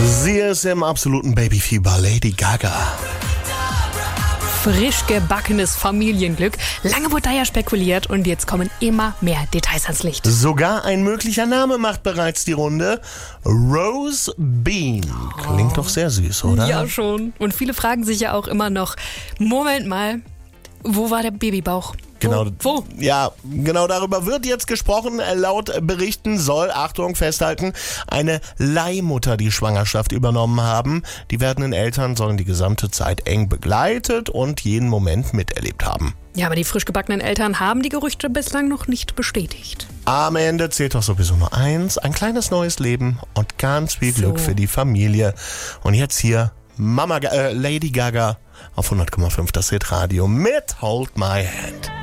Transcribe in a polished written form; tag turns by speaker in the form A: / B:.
A: Sie ist im absoluten Babyfieber, Lady Gaga.
B: Frisch gebackenes Familienglück. Lange wurde da ja spekuliert und jetzt kommen immer mehr Details ans Licht.
A: Sogar ein möglicher Name macht bereits die Runde. Rose Bean. Klingt doch sehr süß, oder?
B: Ja, schon. Und viele fragen sich ja auch immer noch, Moment mal, wo war der Babybauch?
A: Genau,
B: Wo?
A: Ja, genau darüber wird jetzt gesprochen. Laut Berichten soll, Achtung, festhalten, eine Leihmutter die Schwangerschaft übernommen haben. Die werdenden Eltern sollen die gesamte Zeit eng begleitet und jeden Moment miterlebt haben.
B: Ja, aber die frisch gebackenen Eltern haben die Gerüchte bislang noch nicht bestätigt.
A: Am Ende zählt doch sowieso nur eins, ein kleines neues Leben und ganz viel Glück für die Familie. Und jetzt hier Lady Gaga auf 100,5 das Hitradio mit Hold My Hand.